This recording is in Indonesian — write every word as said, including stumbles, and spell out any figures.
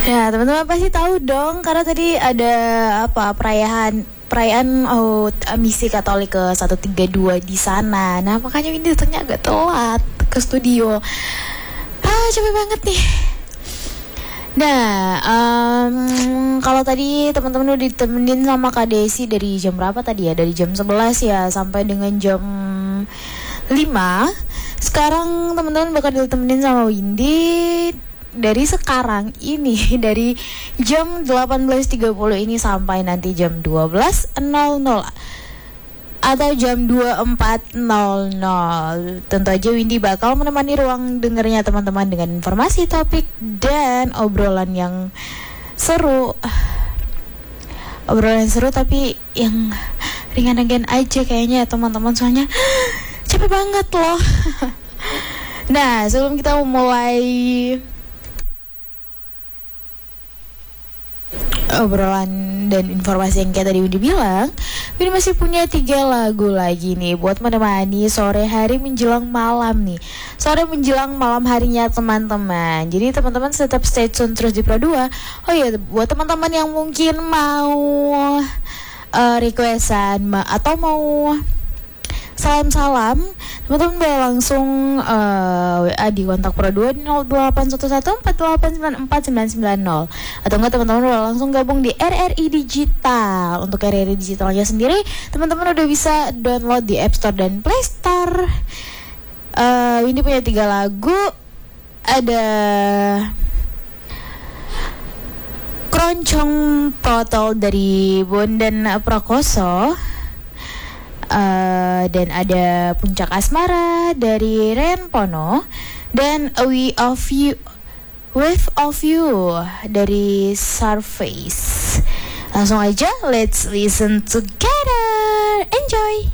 Ya, teman-teman pasti tahu dong karena tadi ada apa perayaan perayaan oh, misi Katolik ke seratus tiga puluh dua di sana. Nah, makanya ini datangnya agak telat ke studio. Ah, capek banget nih. Nah, um, kalau tadi teman-teman udah ditemenin sama Kak Desi dari jam berapa tadi ya? Dari jam sebelas ya sampai dengan jam lima. Sekarang teman-teman bakal ditemenin sama Windy dari sekarang ini dari jam delapan belas tiga puluh ini sampai nanti jam dua belas nol nol atau jam dua puluh empat nol nol. Tentu aja Windy bakal menemani ruang dengernya teman-teman dengan informasi, topik, dan obrolan yang seru. Obrolan seru tapi yang ringan-ringan aja kayaknya ya teman-teman, soalnya capek banget loh. Nah, sebelum kita mulai obrolan dan informasi yang kayak tadi Windy bilang, Windy masih punya tiga lagu lagi nih buat menemani sore hari menjelang malam nih. Sore menjelang malam harinya teman-teman. Jadi teman-teman tetap stay tune terus di Pro dua. Oh iya, buat teman-teman yang mungkin mau uh, requestan ma- atau mau salam-salam, teman-teman boleh langsung uh, W A di kontak Pro dua di nol delapan satu satu empat delapan sembilan empat sembilan sembilan nol. Atau enggak teman-teman boleh langsung gabung di R R I Digital. Untuk R R I Digitalnya sendiri, teman-teman udah bisa download di App Store dan Play Store. uh, Ini punya tiga lagu. Ada Keroncong Protol dari Bondan Prakoso. Uh, dan ada Puncak Asmara dari Ren Pono, dan We of You, Wave of You dari Surface. Langsung aja, let's listen together. Enjoy.